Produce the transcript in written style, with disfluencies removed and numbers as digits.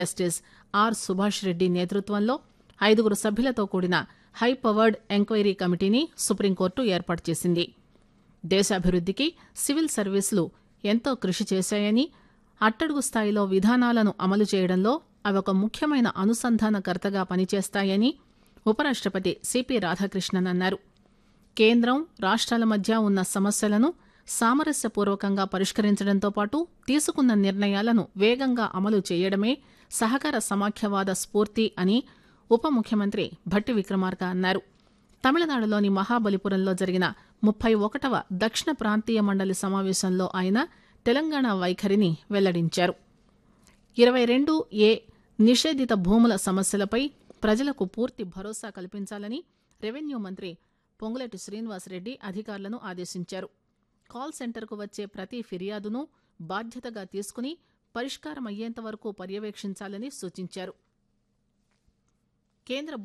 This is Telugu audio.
జస్టిస్ ఆర్ సుభాష్ రెడ్డి నేతృత్వంలో 5 సభ్యులతో కూడిన హైపవర్డ్ ఎంక్వైరీ కమిటీని సుప్రీంకోర్టు ఏర్పాటు చేసింది. దేశాభివృద్దికి సివిల్ సర్వీసులు ఎంతో కృషి చేశాయని, అట్టడుగు స్థాయిలో విధానాలను అమలు చేయడంలో అవి ఒక ముఖ్యమైన అనుసంధానకర్తగా పనిచేస్తాయని ఉపరాష్టపతి సిపి రాధాకృష్ణన్ అన్నారు. కేంద్రం రాష్ట్రాల మధ్య ఉన్న సమస్యలను సామరస్యపూర్వకంగా పరిష్కరించడంతో పాటు తీసుకున్న నిర్ణయాలను వేగంగా అమలు చేయడమే సహకార సమాఖ్యవాద స్ఫూర్తి అని ఉప ముఖ్యమంత్రి భట్టి విక్రమార్క అన్నారు. తమిళనాడులోని మహాబలిపురంలో జరిగిన 31వ దక్షిణ ప్రాంతీయ మండలి సమావేశంలో ఆయన తెలంగాణ వైఖరిని వెల్లడించారు. 22A నిషేధిత భూముల సమస్యలపై ప్రజలకు పూర్తి భరోసా కల్పించాలని రెవెన్యూ మంత్రి పొంగులేటి శ్రీనివాసరెడ్డి అధికారులను ఆదేశించారు. కాల్ సెంటర్కు వచ్చే ప్రతి ఫిర్యాదును బాధ్యతగా తీసుకుని పరిష్కారమయ్యేంత వరకు పర్యవేక్షించాలని సూచించారు. కేంద్ర